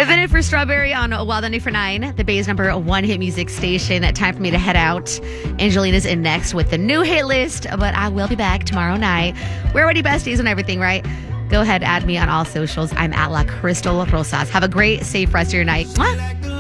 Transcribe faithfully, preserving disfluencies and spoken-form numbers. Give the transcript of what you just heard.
I've been in for Strawberry on Wild Ending for nine, the Bay's number one hit music station. Time for me to head out. Angelina's in next with the new hit list, but I will be back tomorrow night. We're already besties and everything, right? Go ahead, add me on all socials. I'm at La Crystal Rosas. Have a great, safe rest of your night. Mwah.